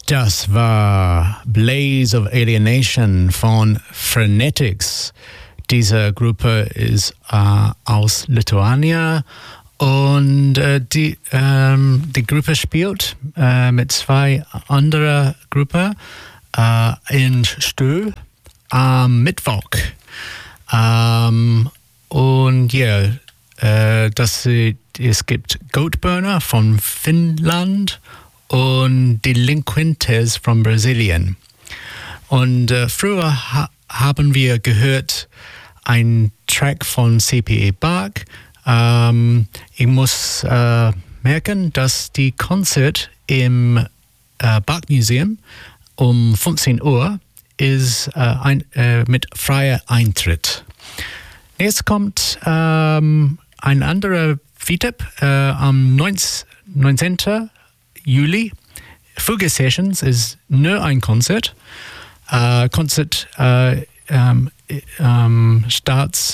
Das war Blaze of Alienation von Frenetics. Diese Gruppe ist aus Lituania und die Gruppe spielt mit zwei anderen Gruppen in Stö am Mittwoch. Und ja, es gibt Goatburner von Finnland und Delinquentes von Brasilien. Und früher haben wir gehört einen Track von C.P.E. Bach. Ich muss merken, dass die Konzert im Bach Museum um 15 Uhr ist mit freier Eintritt. Jetzt kommt ein anderer VTIP am 19. Juli. Fugue Sessions ist nur ein Konzert. Konzert starts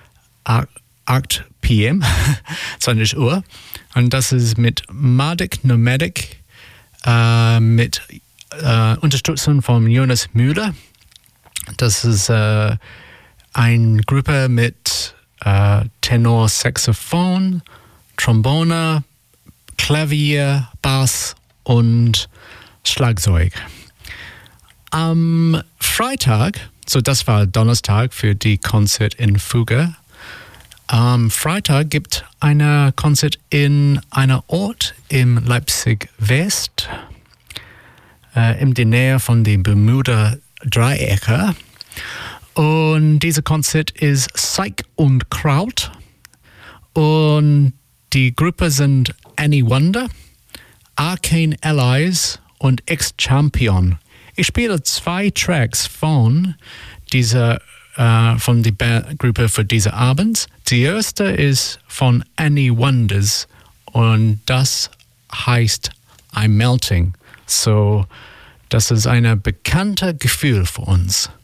8 p.m., 20 Uhr. Und das ist mit Marduk Nomadic, mit Unterstützung von Jonas Müller. Das ist eine Gruppe mit Tenor-Saxophon, Trombone, Klavier, Bass und Schlagzeug. Am Freitag, so das war Donnerstag für die Konzert in Fugue. Am Freitag gibt ein Konzert in einem Ort im Leipzig West, in der Nähe von den Bermuda Dreiecke. Und dieses Konzert ist Psych und Kraut. Und die Gruppe sind Annie Wonder, Arcane Allies und Ex-Champion. Ich spiele 2 Tracks von der Gruppe für diese Abend. Die erste ist von Annie Wonders und das heißt I'm Melting. So, das ist ein bekanntes Gefühl für uns.